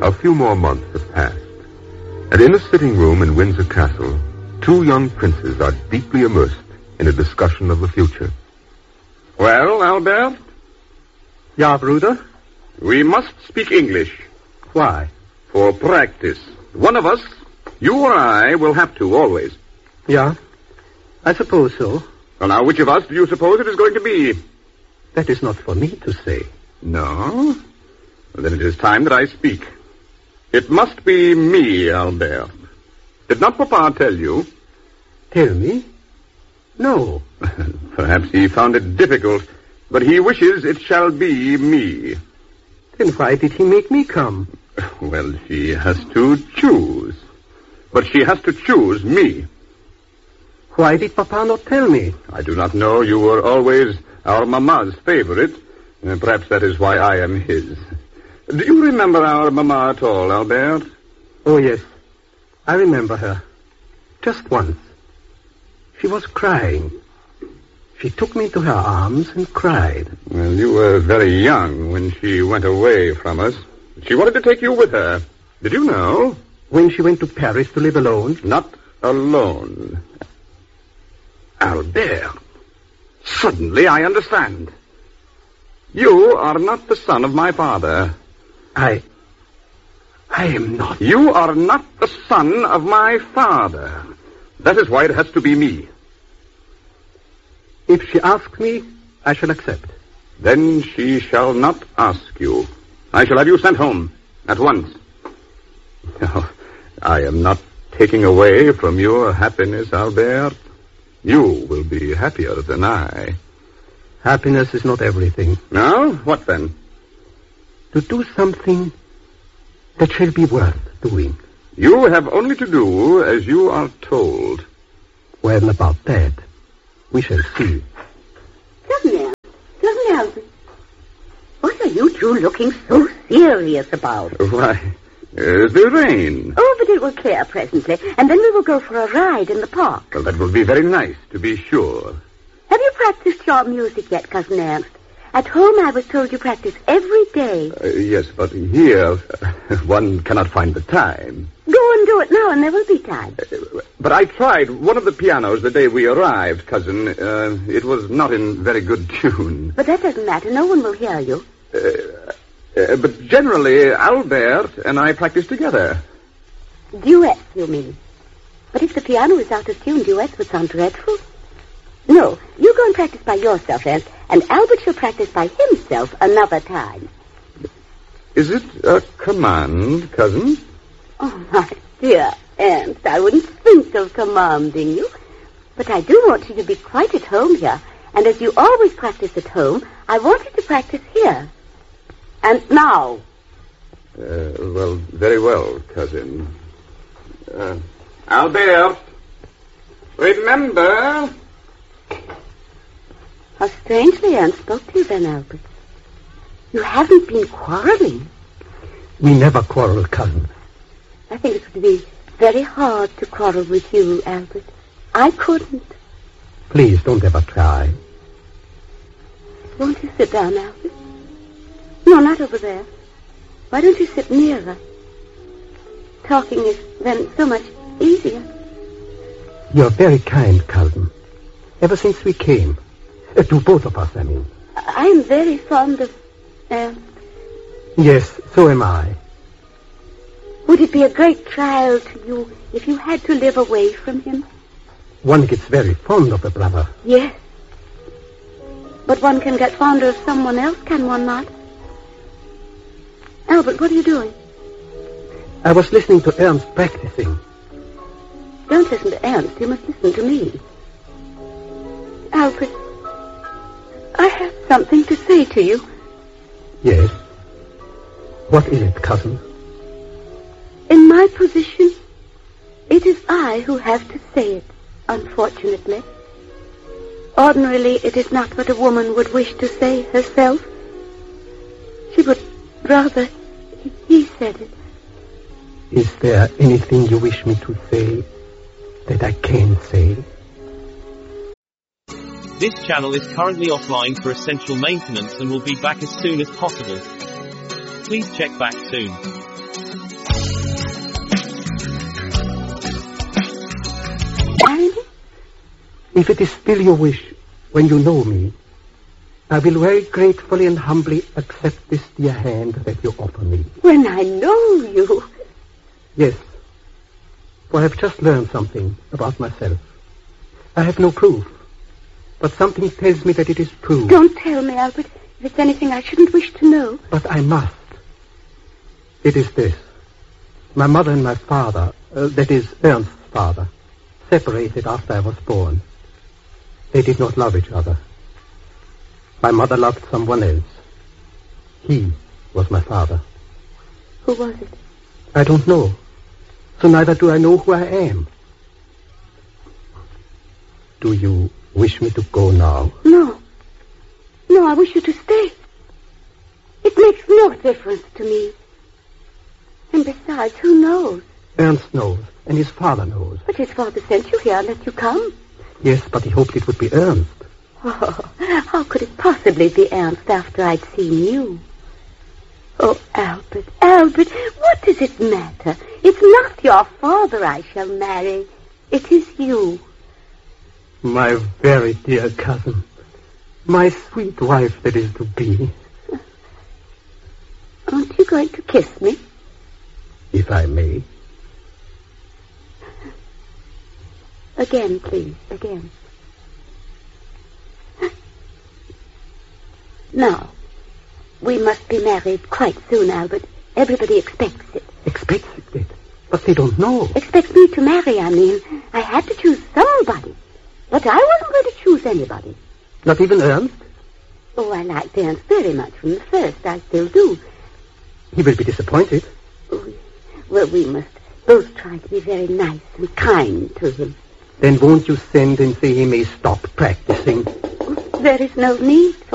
A few more months have passed, and in a sitting room in Windsor Castle, two young princes are deeply immersed in a discussion of the future. Well, Albert? Ja, Bruder? We must speak English. Why? For practice. One of us, you or I, will have to, always. Yeah, I suppose so. Well, now, which of us do you suppose it is going to be? That is not for me to say. No? Well, then it is time that I speak. It must be me, Albert. Did not Papa tell you? Tell me? No. Perhaps he found it difficult, but he wishes it shall be me. Then why did he make me come? Well, she has to choose. But she has to choose me. Why did Papa not tell me? I do not know. You were always our Mamma's favorite. Perhaps that is why I am his. Do you remember our Mamma at all, Albert? Oh, yes. I remember her. Just once. She was crying. She took me into her arms and cried. Well, you were very young when she went away from us. She wanted to take you with her. Did you know? When she went to Paris to live alone? Not alone. Albert, suddenly I understand. You are not the son of my father. I am not. You are not the son of my father. That is why it has to be me. If she asks me, I shall accept. Then she shall not ask you. I shall have you sent home at once. No, I am not taking away from your happiness, Albert. You will be happier than I. Happiness is not everything. No? What then? To do something that shall be worth doing. You have only to do as you are told. Well, about that, we shall see. Cousin Albert, what are you two looking so serious about? Why, the rain. Oh, but it will clear presently, and then we will go for a ride in the park. Well, that will be very nice, to be sure. Have you practiced your music yet, Cousin Ernst? At home, I was told you practice every day. Yes, but here, one cannot find the time. Go and do it now, and there will be time. But I tried one of the pianos the day we arrived, cousin. It was not in very good tune. But that doesn't matter. No one will hear you. But generally, Albert and I practice together. Duets, you mean? But if the piano is out of tune, duets would sound dreadful. No, you go and practice by yourself, Ernst, and Albert shall practice by himself another time. Is it a command, cousin? Oh, my dear Ernst, I wouldn't think of commanding you. But I do want you to be quite at home here. And as you always practice at home, I want you to practice here. And now. Well, very well, cousin. Albert, remember... How strangely Ernst spoke to you then, Albert. You haven't been quarreling. We never quarrel, cousin. I think it would be very hard to quarrel with you, Albert. I couldn't. Please, don't ever try. Won't you sit down, Albert? No, not over there. Why don't you sit nearer? Talking is then so much easier. You're very kind, cousin. Ever since we came. To both of us, I mean. I am very fond of Ernst. Yes, so am I. Would it be a great trial to you if you had to live away from him? One gets very fond of a brother. Yes. But one can get fonder of someone else, can one not? Albert, what are you doing? I was listening to Ernst practicing. Don't listen to Ernst. You must listen to me. Albert, I have something to say to you. Yes? What is it, cousin? In my position, it is I who have to say it, unfortunately. Ordinarily, it is not what a woman would wish to say herself. She would rather he said it. Is there anything you wish me to say that I can't say? This channel is currently offline for essential maintenance and will be back as soon as possible. Please check back soon. If it is still your wish, when you know me, I will very gratefully and humbly accept this dear hand that you offer me. When I know you. Yes, for I have just learned something about myself. I have no proof, but something tells me that it is true. Don't tell me, Albert, if it's anything I shouldn't wish to know. But I must. It is this. My mother and my father, that is, Ernst's father, separated after I was born. They did not love each other. My mother loved someone else. He was my father. Who was it? I don't know. So neither do I know who I am. Do you wish me to go now? No. No, I wish you to stay. It makes no difference to me. And besides, who knows? Ernst knows, and his father knows. But his father sent you here and let you come. Yes, but he hoped it would be Ernst. Oh, how could it possibly be Ernst after I'd seen you? Oh, Albert, what does it matter? It's not your father I shall marry. It is you. My very dear cousin. My sweet wife that is to be. Aren't you going to kiss me? If I may. Again, please, again. Now, we must be married quite soon, Albert. Everybody expects it. Expects it? But they don't know. Expects me to marry, I mean. I had to choose somebody. But I wasn't going to choose anybody. Not even Ernst? Oh, I liked Ernst very much from the first. I still do. He will be disappointed. Oh, well, we must both try to be very nice and kind to him. Then won't you send and say he may stop practicing? There is no need